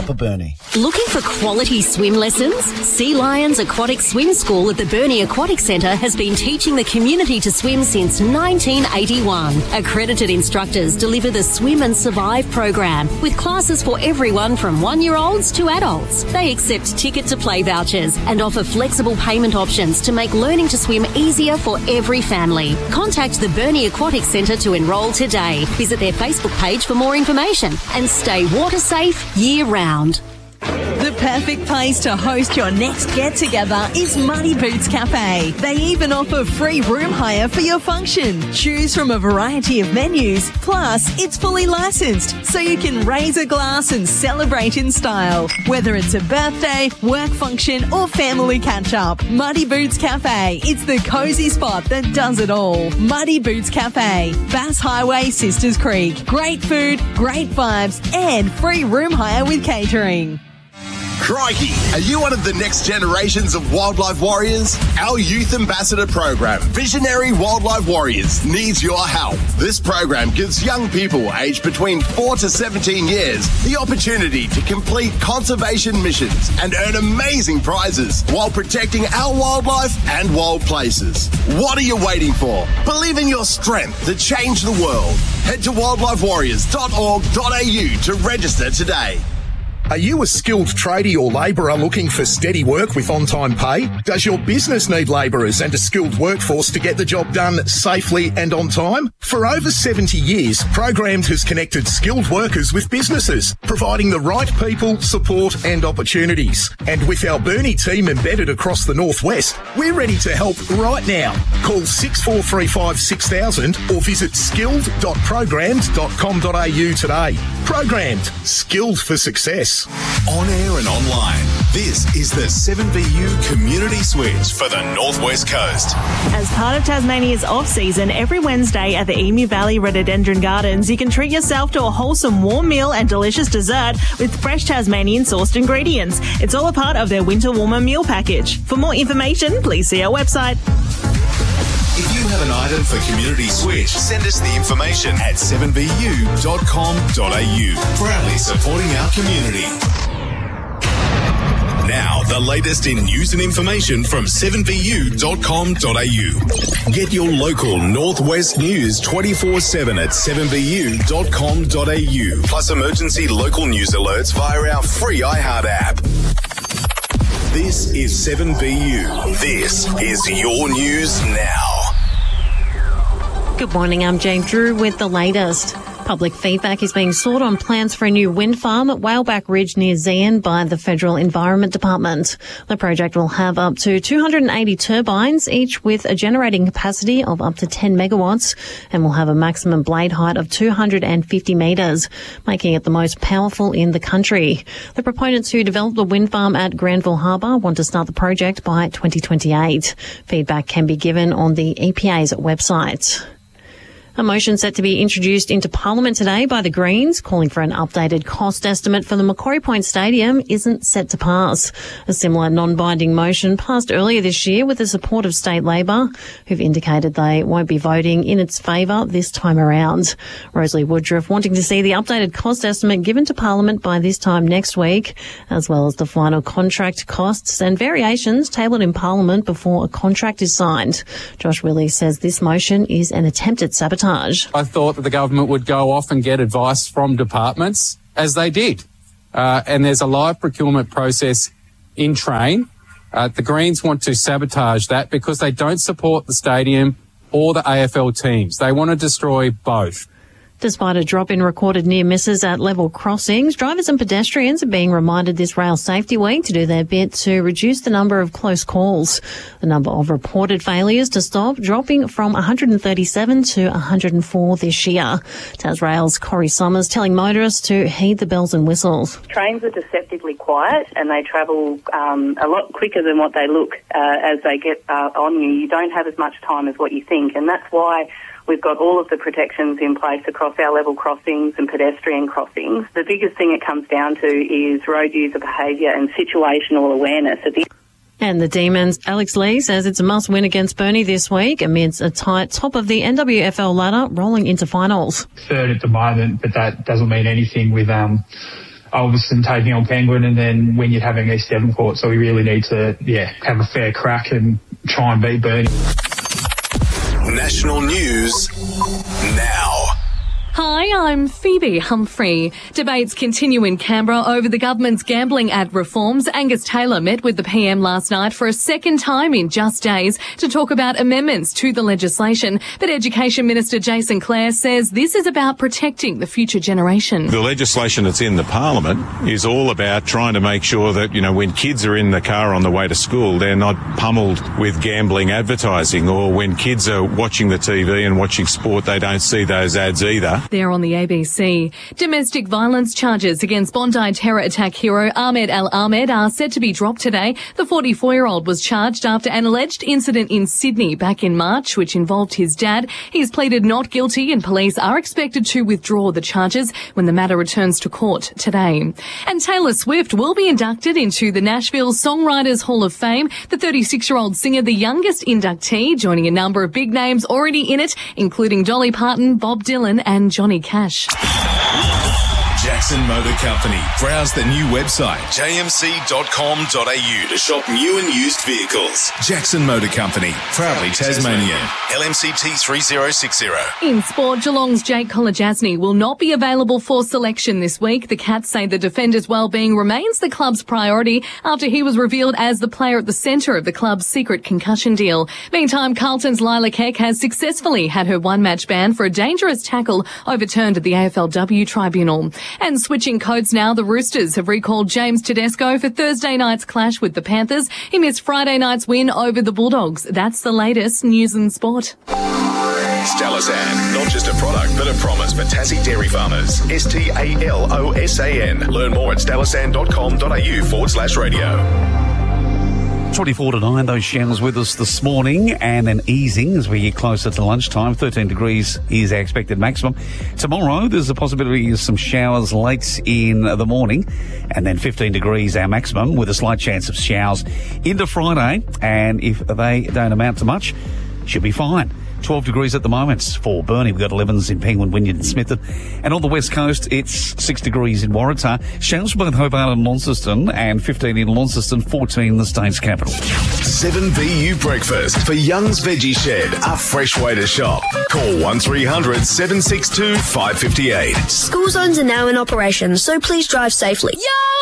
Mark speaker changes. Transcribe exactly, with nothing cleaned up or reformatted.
Speaker 1: Upper Burnie.
Speaker 2: Looking for quality swim lessons? Sea Lions Aquatic Swim School at the Burnie Aquatic Centre has been teaching the community to swim since nineteen eighty-one. Accredited instructors deliver the Swim and Survive program with classes for everyone from one-year-olds to adults. They accept ticket-to-play vouchers and offer flexible payment options to make learning to swim easier for every family. Contact the Burnie Aquatic Centre to enrol today. Visit their Facebook page for more information and stay water safe year-round.
Speaker 3: The perfect place to host your next get-together is Muddy Boots Cafe. They even offer free room hire for your function. Choose from a variety of menus. Plus, it's fully licensed, so you can raise a glass and celebrate in style. Whether it's a birthday, work function, or family catch-up, Muddy Boots Cafe. It's the cosy spot that does it all. Muddy Boots Cafe, Bass Highway, Sisters Creek. Great food, great vibes, and free room hire with catering.
Speaker 4: Crikey, are you one of the next generations of wildlife warriors? Our Youth Ambassador program, Visionary Wildlife Warriors, needs your help. This program gives young people aged between four to seventeen years the opportunity to complete conservation missions and earn amazing prizes while protecting our wildlife and wild places. What are you waiting for? Believe in your strength to change the world. Head to wildlife warriors dot org dot a u to register today.
Speaker 5: Are you a skilled tradie or labourer looking for steady work with on-time pay? Does your business need labourers and a skilled workforce to get the job done safely and on time? For over seventy years, Programmed has connected skilled workers with businesses, providing the right people, support and opportunities. And with our Burnie team embedded across the northwest, we're ready to help right now. Call six four three five six thousand or visit skilled dot programmed dot com dot a u today. Programmed, skilled for success.
Speaker 6: On air and online, this is the seven B U Community Switch for the Northwest Coast.
Speaker 3: As part of Tasmania's off-season, every Wednesday at the Emu Valley Rhododendron Gardens, you can treat yourself to a wholesome warm meal and delicious dessert with fresh Tasmanian-sourced ingredients. It's all a part of their Winter Warmer meal package. For more information, please see our website.
Speaker 6: If you have an item for Community Switch, send us the information at seven b u dot com dot a u. Proudly supporting our community. Now, the latest in news and information from seven b u dot com dot a u. Get your local Northwest news twenty-four seven at seven b u dot com dot a u. Plus emergency local news alerts via our free iHeart app. This is seven B U. This is your news now.
Speaker 7: Good morning, I'm Jane Drew with the latest. Public feedback is being sought on plans for a new wind farm at Whaleback Ridge near Zeehan by the Federal Environment Department. The project will have up to two hundred eighty turbines, each with a generating capacity of up to ten megawatts, and will have a maximum blade height of two hundred fifty metres, making it the most powerful in the country. The proponents who developed the wind farm at Granville Harbour want to start the project by twenty twenty-eight. Feedback can be given on the E P A's website. A motion set to be introduced into Parliament today by the Greens, calling for an updated cost estimate for the Macquarie Point Stadium, isn't set to pass. A similar non-binding motion passed earlier this year with the support of State Labor, who've indicated they won't be voting in its favour this time around. Rosalie Woodruff wanting to see the updated cost estimate given to Parliament by this time next week, as well as the final contract costs and variations tabled in Parliament before a contract is signed. Josh Willey says this motion is an attempt at sabotage.
Speaker 8: I thought that the government would go off and get advice from departments, as they did. Uh, and there's a live procurement process in train. Uh, the Greens want to sabotage that because they don't support the stadium or the A F L teams. They want to destroy both.
Speaker 7: Despite a drop in recorded near misses at level crossings, drivers and pedestrians are being reminded this Rail Safety Week to do their bit to reduce the number of close calls. The number of reported failures to stop dropping from one hundred thirty-seven to one hundred four this year. Tasrail's Corrie Summers telling motorists to heed the bells and whistles.
Speaker 9: Trains are deceptively quiet and they travel um, a lot quicker than what they look uh, as they get uh, on you. You don't have as much time as what you think, and that's why we've got all of the protections in place across our level crossings and pedestrian crossings. The biggest thing it comes down to is road user behaviour and situational awareness. At the
Speaker 7: And the Demons, Alex Lee says it's a must-win against Burnie this week amidst a tight top of the N W F L ladder rolling into finals.
Speaker 10: Third at the moment, but that doesn't mean anything with um,
Speaker 1: Ulverstone taking on Penguin, and then Wynyard having East Devonport. So we really need to, yeah, have a fair crack and try and beat Burnie.
Speaker 6: National news now.
Speaker 10: Hi, I'm Phoebe Humphrey. Debates continue in Canberra over the government's Gambling Act reforms. Angus Taylor met with the P M last night for a second time in just days to talk about amendments to the legislation. But Education Minister Jason Clare says this is about protecting the future generation.
Speaker 11: The legislation that's in the Parliament is all about trying to make sure that, you know, when kids are in the car on the way to school, they're not pummeled with gambling advertising, or when kids are watching the T V and watching sport, they don't see those ads either.
Speaker 10: There on the A B C. Domestic violence charges against Bondi terror attack hero Ahmed Al Ahmed are set to be dropped today. The forty-four-year-old was charged after an alleged incident in Sydney back in March, which involved his dad. He's pleaded not guilty, and police are expected to withdraw the charges when the matter returns to court today. And Taylor Swift will be inducted into the Nashville Songwriters Hall of Fame. The thirty-six-year-old singer, the youngest inductee, joining a number of big names already in it, including Dolly Parton, Bob Dylan and Johnny Cash.
Speaker 6: Jackson Motor Company. Browse the new website, j m c dot com dot a u, to shop new and used vehicles. Jackson Motor Company, proudly Tasmanian. L M C T three zero six zero.
Speaker 10: In sport, Geelong's Jake Kolodjasny will not be available for selection this week. The Cats say the defender's well-being remains the club's priority after he was revealed as the player at the centre of the club's secret concussion deal. Meantime, Carlton's Lila Keck has successfully had her one-match ban for a dangerous tackle overturned at the A F L W tribunal. And switching codes now, the Roosters have recalled James Tedesco for Thursday night's clash with the Panthers. He missed Friday night's win over the Bulldogs. That's the latest news and sport.
Speaker 6: Stalosan, not just a product, but a promise for Tassie dairy farmers. S T A L O S A N. Learn more at stalosan dot com dot a u forward slash radio.
Speaker 12: twenty-four to nine, those showers with us this morning, and an easing as we get closer to lunchtime. thirteen degrees is our expected maximum. Tomorrow, there's a possibility of some showers late in the morning, and then fifteen degrees our maximum, with a slight chance of showers into Friday, and if they don't amount to much, should be fine. twelve degrees at the moment for Burnie. We've got elevens in Penguin, Wynyard and Smithton. And on the west coast, it's six degrees in Waratah. Showers for both Hobart and Launceston, and fifteen in Launceston, fourteen in the state's capital.
Speaker 6: seven B U Breakfast for Young's Veggie Shed, a fresh way to shop. Call one three hundred seven six two five five eight.
Speaker 13: School zones are now in operation, so please drive safely.
Speaker 10: Yo!